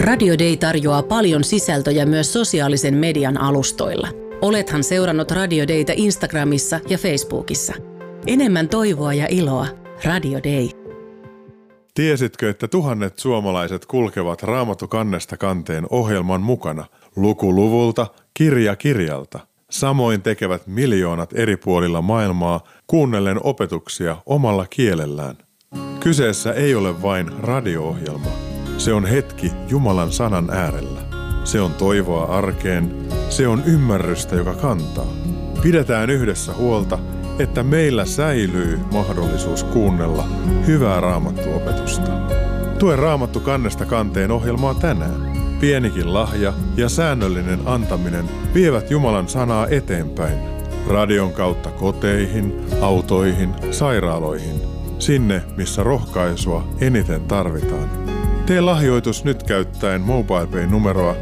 Radio Day tarjoaa paljon sisältöjä myös sosiaalisen median alustoilla. Olethan seurannut Radio Daytä Instagramissa ja Facebookissa. Enemmän toivoa ja iloa. Radio Day. Tiesitkö, että tuhannet suomalaiset kulkevat Raamattu kannesta kanteen ohjelman mukana, luku luvulta, kirja kirjalta? Samoin tekevät miljoonat eri puolilla maailmaa kuunnellen opetuksia omalla kielellään. Kyseessä ei ole vain radio-ohjelma. Se on hetki Jumalan sanan äärellä. Se on toivoa arkeen. Se on ymmärrystä, joka kantaa. Pidetään yhdessä huolta, että meillä säilyy mahdollisuus kuunnella hyvää raamattuopetusta. Tue Raamattu kannesta kanteen ohjelmaa tänään. Pienikin lahja ja säännöllinen antaminen vievät Jumalan sanaa eteenpäin. Radion kautta koteihin, autoihin, sairaaloihin. Sinne, missä rohkaisua eniten tarvitaan. Tee lahjoitus nyt käyttäen MobilePay-numeroa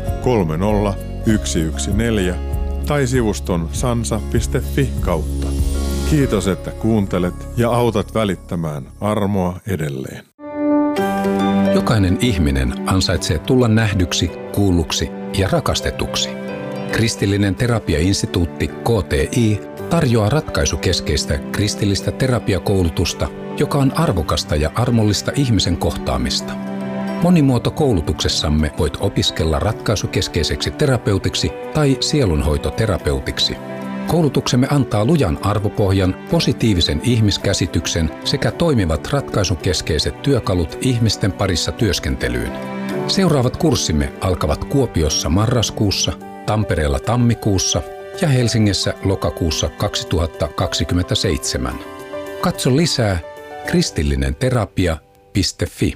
30114 tai sivuston sansa.fi kautta. Kiitos, että kuuntelet ja autat välittämään armoa edelleen. Jokainen ihminen ansaitsee tulla nähdyksi, kuulluksi ja rakastetuksi. Kristillinen terapiainstituutti KTI tarjoaa ratkaisukeskeistä kristillistä terapiakoulutusta, joka on arvokasta ja armollista ihmisen kohtaamista. Monimuotokoulutuksessamme voit opiskella ratkaisukeskeiseksi terapeutiksi tai sielunhoitoterapeutiksi. Koulutuksemme antaa lujan arvopohjan, positiivisen ihmiskäsityksen sekä toimivat ratkaisukeskeiset työkalut ihmisten parissa työskentelyyn. Seuraavat kurssimme alkavat Kuopiossa marraskuussa, Tampereella tammikuussa ja Helsingissä lokakuussa 2027. Katso lisää kristillinenterapia.fi.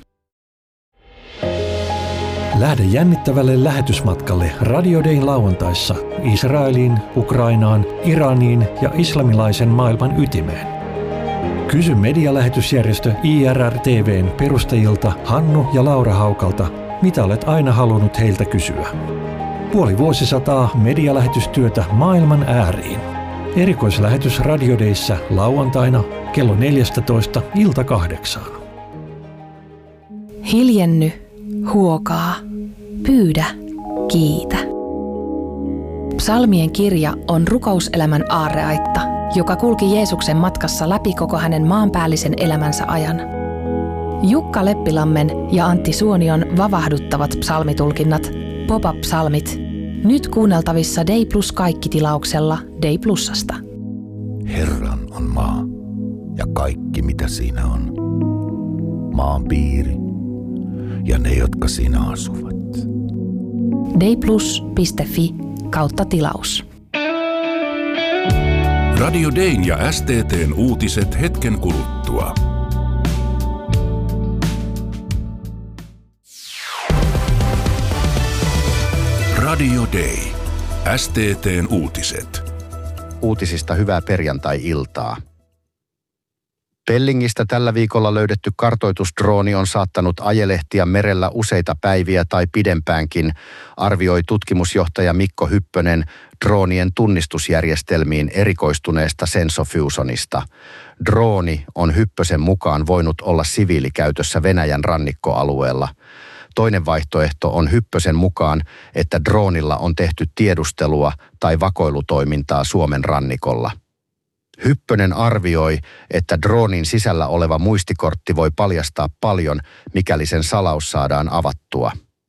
Lähde jännittävälle lähetysmatkalle Radio Dayn lauantaissa Israeliin, Ukrainaan, Iraniin ja islamilaisen maailman ytimeen. Kysy medialähetysjärjestö IRR-TV:n perustajilta Hannu ja Laura Haukalta, mitä olet aina halunnut heiltä kysyä. Puoli vuosisataa medialähetystyötä maailman ääriin. Erikoislähetys Radio Dayssä lauantaina kello 14 ilta 8. Hiljenny, huokaa, pyydä, kiitä. Psalmien kirja on rukouselämän aarreaitta, joka kulki Jeesuksen matkassa läpi koko hänen maanpäällisen elämänsä ajan. Jukka Leppilammen ja Antti Suonion vavahduttavat psalmitulkinnat, Pop-up-psalmit, nyt kuunneltavissa Day Plus -kaikkitilauksella Day Plusasta. Herran on maa ja kaikki mitä siinä on. Maan piiri ja ne, jotka siinä asuvat. dayplus.fi/tilaus. Radio Dayn ja STT:n uutiset hetken kuluttua. Radio Day. STT:n uutiset. Uutisista hyvää perjantai-iltaa. Pellingistä tällä viikolla löydetty kartoitusdrooni on saattanut ajelehtia merellä useita päiviä tai pidempäänkin, arvioi tutkimusjohtaja Mikko Hyppönen droonien tunnistusjärjestelmiin erikoistuneesta Sensofusionista. Drooni on Hyppösen mukaan voinut olla siviilikäytössä Venäjän rannikkoalueella. Toinen vaihtoehto on Hyppösen mukaan, että droonilla on tehty tiedustelua tai vakoilutoimintaa Suomen rannikolla. Hyppönen arvioi, että droonin sisällä oleva muistikortti voi paljastaa paljon, mikäli sen salaus saadaan avattua.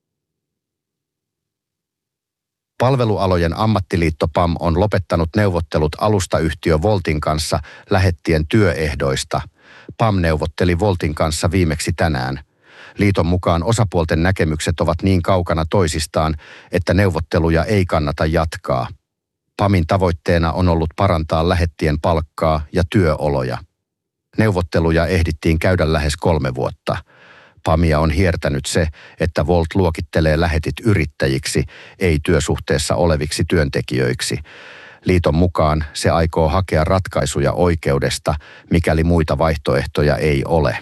Palvelualojen ammattiliitto PAM on lopettanut neuvottelut alustayhtiö Voltin kanssa lähettien työehdoista. PAM neuvotteli Voltin kanssa viimeksi tänään. Liiton mukaan osapuolten näkemykset ovat niin kaukana toisistaan, että neuvotteluja ei kannata jatkaa. PAMin tavoitteena on ollut parantaa lähettien palkkaa ja työoloja. Neuvotteluja ehdittiin käydä lähes 3 vuotta. PAMia on hiertänyt se, että Volt luokittelee lähetit yrittäjiksi, ei työsuhteessa oleviksi työntekijöiksi. Liiton mukaan se aikoo hakea ratkaisuja oikeudesta, mikäli muita vaihtoehtoja ei ole.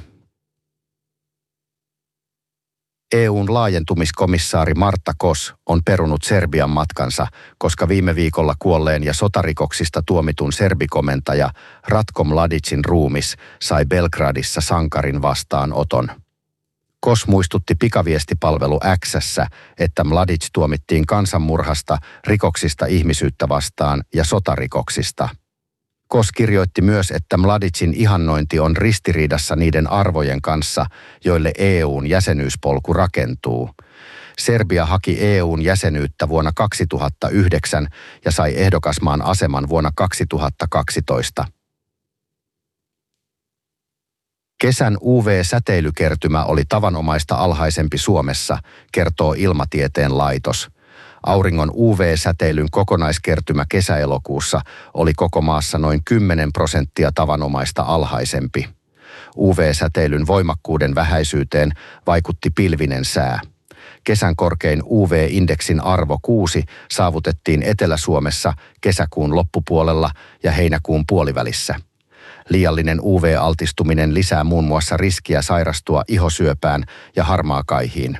EU:n laajentumiskomissaari Marta Kos on perunut Serbian matkansa, koska viime viikolla kuolleen ja sotarikoksista tuomitun serbikomentaja Ratko Mladicin ruumis sai Belgradissa sankarin vastaanoton. KOS muistutti pikaviestipalvelu X:ssä, että Mladic tuomittiin kansanmurhasta, rikoksista ihmisyyttä vastaan ja sotarikoksista. KOS kirjoitti myös, että Mladicin ihannointi on ristiriidassa niiden arvojen kanssa, joille EU:n jäsenyyspolku rakentuu. Serbia haki EU:n jäsenyyttä vuonna 2009 ja sai ehdokasmaan aseman vuonna 2012. Kesän UV-säteilykertymä oli tavanomaista alhaisempi Suomessa, kertoo Ilmatieteen laitos. Auringon UV-säteilyn kokonaiskertymä kesä-elokuussa oli koko maassa noin 10% tavanomaista alhaisempi. UV-säteilyn voimakkuuden vähäisyyteen vaikutti pilvinen sää. Kesän korkein UV-indeksin arvo 6 saavutettiin Etelä-Suomessa kesäkuun loppupuolella ja heinäkuun puolivälissä. Liiallinen UV-altistuminen lisää muun muassa riskiä sairastua ihosyöpään ja harmaakaihiin.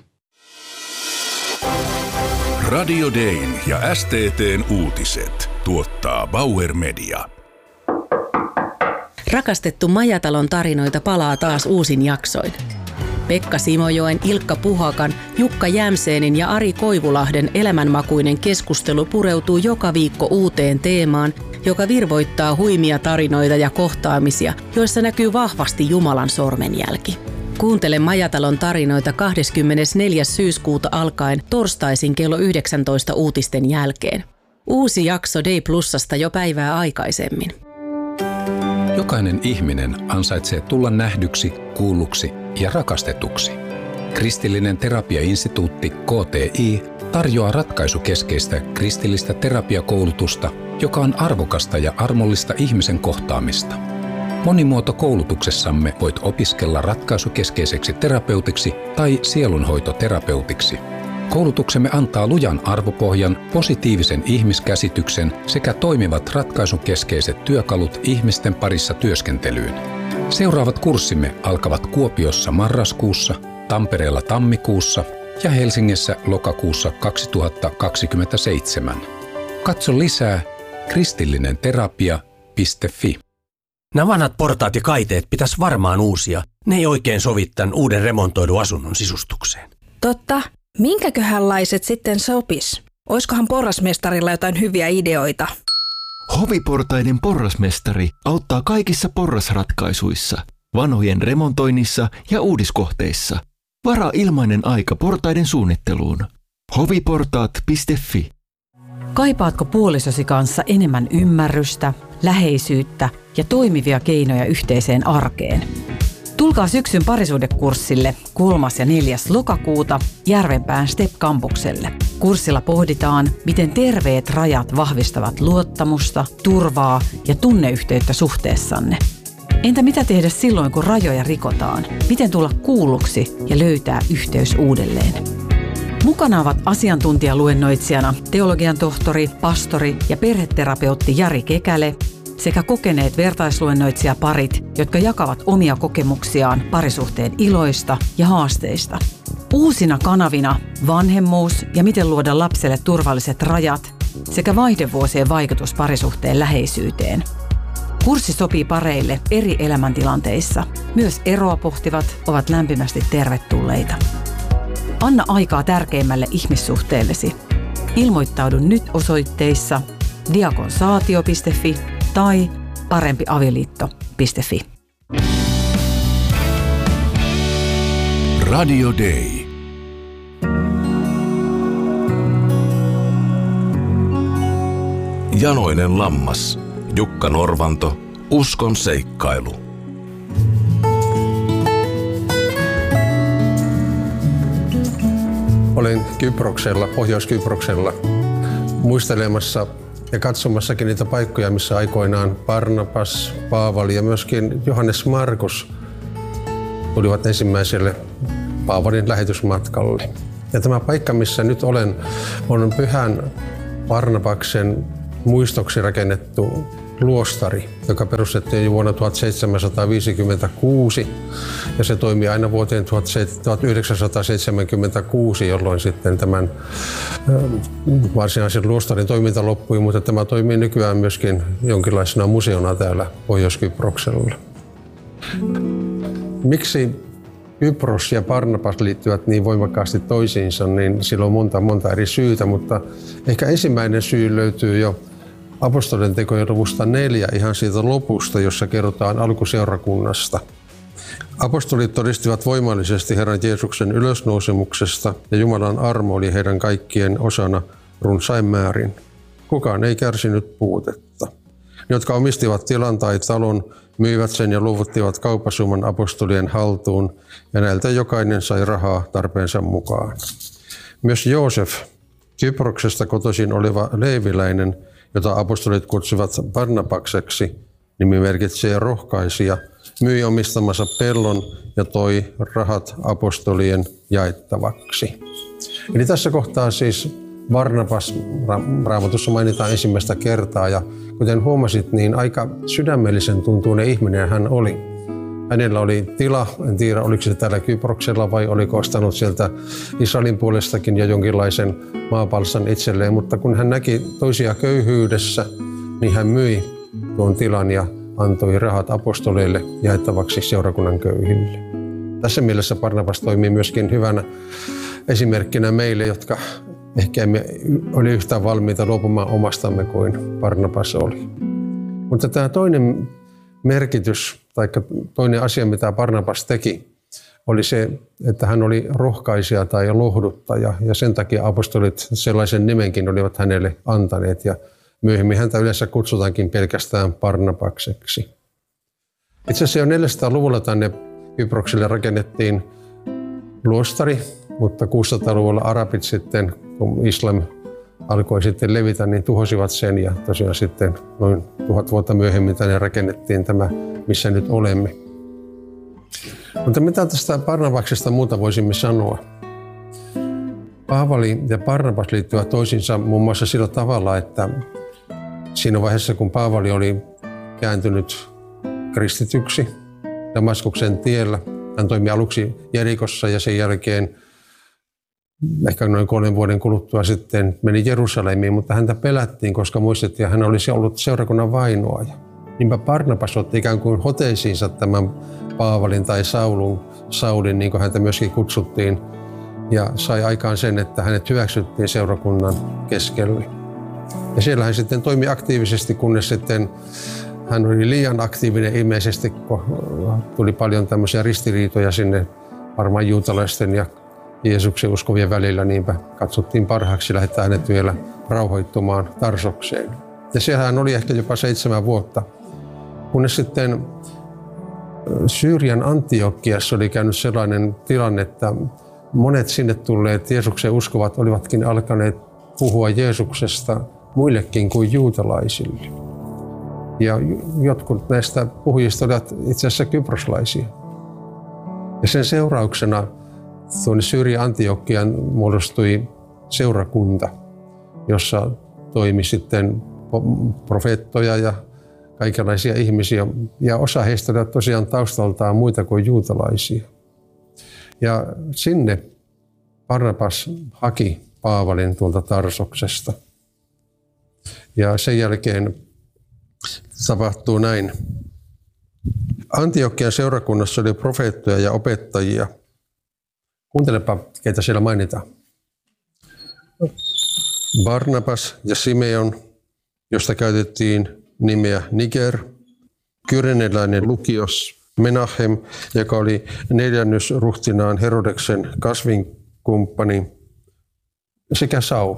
Radio Dayn ja STT:n uutiset tuottaa Bauer Media. Rakastettu Majatalon tarinoita palaa taas uusin jaksoin. Pekka Simojoen, Ilkka Puhakan, Jukka Jämseenin ja Ari Koivulahden elämänmakuinen keskustelu pureutuu joka viikko uuteen teemaan, joka virvoittaa huimia tarinoita ja kohtaamisia, joissa näkyy vahvasti Jumalan sormenjälki. Kuuntele Majatalon tarinoita 24. syyskuuta alkaen torstaisin kello 19 uutisten jälkeen. Uusi jakso Day Plusasta jo päivää aikaisemmin. Jokainen ihminen ansaitsee tulla nähdyksi, kuulluksi ja rakastetuksi. Kristillinen terapiainstituutti KTI tarjoaa ratkaisukeskeistä kristillistä terapiakoulutusta, joka on arvokasta ja armollista ihmisen kohtaamista. Monimuotokoulutuksessamme voit opiskella ratkaisukeskeiseksi terapeutiksi tai sielunhoitoterapeutiksi. Koulutuksemme antaa lujan arvopohjan, positiivisen ihmiskäsityksen sekä toimivat ratkaisukeskeiset työkalut ihmisten parissa työskentelyyn. Seuraavat kurssimme alkavat Kuopiossa marraskuussa, Tampereella tammikuussa ja Helsingissä lokakuussa 2027. Katso lisää kristillinenterapia.fi. Nämä vanhat portaat ja kaiteet pitäisi varmaan uusia. Ne ei oikein sovi tämän uuden remontoidun asunnon sisustukseen. Totta. Minkäköhänlaiset sitten sopis? Oiskohan porrasmestarilla jotain hyviä ideoita? Hoviportaiden porrasmestari auttaa kaikissa porrasratkaisuissa, vanhojen remontoinnissa ja uudiskohteissa. Varaa ilmainen aika portaiden suunnitteluun. hoviportaat.fi. Kaipaatko puolisosi kanssa enemmän ymmärrystä, läheisyyttä ja toimivia keinoja yhteiseen arkeen? Tulkaa syksyn parisuhdekurssille 3. ja 4. lokakuuta Järvenpään STEP-kampukselle. Kurssilla pohditaan, miten terveet rajat vahvistavat luottamusta, turvaa ja tunneyhteyttä suhteessanne. Entä mitä tehdä silloin, kun rajoja rikotaan? Miten tulla kuulluksi ja löytää yhteys uudelleen? Mukana ovat asiantuntijaluennoitsijana teologian tohtori, pastori ja perheterapeutti Jari Kekäle sekä kokeneet vertaisluennoitsijaparit, jotka jakavat omia kokemuksiaan parisuhteen iloista ja haasteista. Uusina kanavina vanhemmuus ja miten luoda lapselle turvalliset rajat sekä vaihdevuosien vaikutus parisuhteen läheisyyteen. Kurssi sopii pareille eri elämäntilanteissa. Myös eroa pohtivat ovat lämpimästi tervetulleita. Anna aikaa tärkeimmälle ihmissuhteellesi. Ilmoittaudu nyt osoitteissa diakonsaatio.fi tai parempiavioliitto.fi. Radio Day. Janoinen lammas. Jukka Norvanto. Uskon seikkailu. Olen Kyproksella, Pohjois-Kyproksella, muistelemassa ja katsomassakin niitä paikkoja, missä aikoinaan Barnabas, Paavali ja myöskin Johannes Markus tulivat ensimmäiselle Paavalin lähetysmatkalle. Ja tämä paikka, missä nyt olen, on Pyhän Barnabaksen muistoksi rakennettu luostari, joka perustettiin jo vuonna 1756 ja se toimii aina vuoteen 1976, jolloin sitten tämän varsinaisen luostarin toiminta loppui, mutta tämä toimii nykyään myöskin jonkinlaisena museona täällä Pohjois-Kyproksella. Miksi Kypros ja Barnabas liittyvät niin voimakkaasti toisiinsa, niin sillä on monta eri syytä, mutta ehkä ensimmäinen syy löytyy jo apostolien tekojen luvusta 4, ihan siitä lopusta, jossa kerrotaan alkuseurakunnasta. Apostolit todistivat voimallisesti Herran Jeesuksen ylösnousemuksesta ja Jumalan armo oli heidän kaikkien osana runsain määrin. Kukaan ei kärsinyt puutetta. Ne, jotka omistivat tilan tai talon, myivät sen ja luovuttivat kauppasumman apostolien haltuun ja näiltä jokainen sai rahaa tarpeensa mukaan. Myös Joosef, Kyproksesta kotoisin oleva leeviläinen, jota apostolit kutsuvat Barnabakseksi, nimi merkitsee rohkaisija, myi omistamansa pellon ja toi rahat apostolien jaettavaksi. Eli tässä kohtaa siis Barnabas Raamatussa mainitaan ensimmäistä kertaa ja kuten huomasit, niin aika sydämellisen tuntuinen ihminen hän oli. Hänellä oli tila, en tiedä oliko se täällä Kyproksella vai oliko ostanut sieltä Israelin puolestakin jo jonkinlaisen maapalstan itselleen, mutta kun hän näki toisia köyhyydessä, niin hän myi tuon tilan ja antoi rahat apostoleille jaettavaksi seurakunnan köyhille. Tässä mielessä Barnabas toimii myöskin hyvänä esimerkkinä meille, jotka ehkä emme ole yhtään valmiita luopumaan omastamme kuin Barnabas oli. Mutta tämä toinen merkitys tai toinen asia, mitä Barnabas teki, oli se, että hän oli rohkaisija tai lohduttaja ja sen takia apostolit sellaisen nimenkin olivat hänelle antaneet ja myöhemmin häntä yleensä kutsutaankin pelkästään Barnabakseksi. Itse asiassa jo 400-luvulla tänne Kyprokselle rakennettiin luostari, mutta 600-luvulla arabit sitten, kun islam alkoi sitten levitä, niin tuhosivat sen ja tosiaan sitten noin 1000 vuotta myöhemmin tänne rakennettiin tämä, missä nyt olemme. Mutta mitä tästä Barnabaksesta muuta voisimme sanoa? Paavali ja Barnabas liittyvät toisiinsa muun muassa sillä tavalla, että siinä vaiheessa kun Paavali oli kääntynyt kristityksi Damaskuksen tiellä, hän toimi aluksi Jerikossa ja sen jälkeen ehkä noin 3 vuoden kuluttua sitten meni Jerusalemiin, mutta häntä pelättiin, koska muistettiin, että hän olisi ollut seurakunnan vainoaja. Niinpä Barnabas otti ikään kuin hoteisiinsa tämän Paavalin tai Saulin, niin kuin häntä myöskin kutsuttiin, ja sai aikaan sen, että hänet hyväksyttiin seurakunnan keskelle. Ja siellä hän sitten toimi aktiivisesti, kunnes sitten hän oli liian aktiivinen ilmeisesti, kun tuli paljon tämmöisiä ristiriitoja sinne varmaan juutalaisten ja Jeesuksen uskovien välillä, niinpä katsottiin parhaaksi lähettää hänet vielä rauhoittumaan Tarsokseen. Ja siellä hän oli ehkä jopa 7 vuotta, kunnes sitten Syyrian Antiokiassa oli käynyt sellainen tilanne, että monet sinne tulleet Jeesuksen uskovat olivatkin alkaneet puhua Jeesuksesta muillekin kuin juutalaisille. Ja jotkut näistä puhujista olivat itse asiassa kyproslaisia. Ja sen seurauksena tuonne Syyrian Antiokiaan muodostui seurakunta, jossa toimi sitten profeettoja ja kaikenlaisia ihmisiä. Ja osa heistä oli tosiaan taustaltaan muita kuin juutalaisia. Ja sinne Barnabas haki Paavalin tuolta Tarsoksesta. Ja sen jälkeen tapahtuu näin. Antiokian seurakunnassa oli profeettoja ja opettajia. Kuuntelepa, keitä siellä mainitaan. Barnabas ja Simeon, josta käytettiin nimeä Niger, kyreneläinen Lukios, Menahem, joka oli 4. ruhtinaan Herodeksen kasvinkumppani, sekä Saul.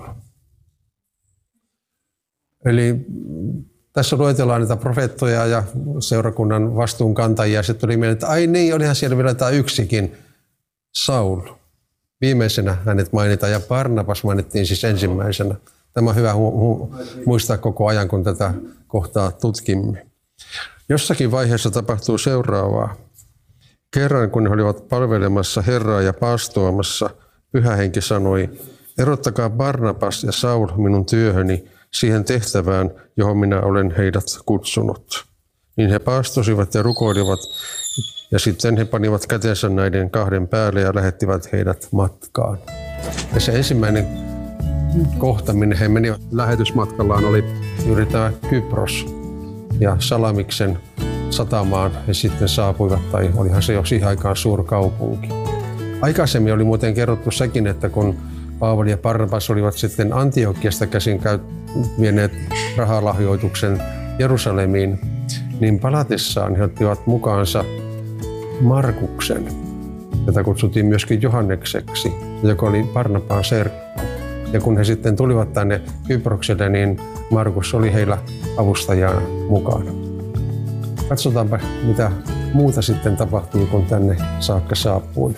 Eli tässä luetellaan niitä profeettoja ja seurakunnan vastuunkantajia. Sitten tuli mieleen, että ai niin, olihan siellä vielä tämä yksikin, Saul. Viimeisenä hänet mainitaan ja Barnabas mainittiin siis ensimmäisenä. Tämä on hyvä muistaa koko ajan, kun tätä kohtaa tutkimme. Jossakin vaiheessa tapahtuu seuraavaa. Kerran, kun he olivat palvelemassa Herraa ja paastoamassa, Pyhä Henki sanoi, erottakaa Barnabas ja Saul minun työhöni siihen tehtävään, johon minä olen heidät kutsunut. Niin he paastosivat ja rukoilivat, ja sitten he panivat kätensä näiden 2 päälle ja lähettivät heidät matkaan. Ja se ensimmäinen kohta, minne he menivät lähetysmatkallaan, oli juuri tämä Kypros ja Salamiksen satamaan he sitten saapuivat, tai olihan se jo siihen aikaan suurkaupunki. Aikaisemmin oli muuten kerrottu sekin, että kun Paavali ja Barnabas olivat sitten Antiokiasta käsin vieneet rahalahjoituksen Jerusalemiin, niin palatessaan he ottivat mukaansa Markuksen, jota kutsuttiin myöskin Johannekseksi, joka oli Barnabaan serkku. Ja kun he sitten tulivat tänne Kyprokselle, niin Markus oli heillä avustajana mukana. Katsotaanpa, mitä muuta sitten tapahtui, kun tänne saakka saapui.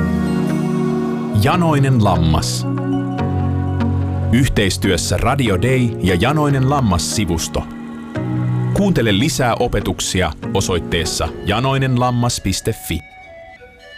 Janoinen lammas. Yhteistyössä Radio Day ja Janoinen lammas-sivusto. Kuuntele lisää opetuksia osoitteessa janoinenlammas.fi.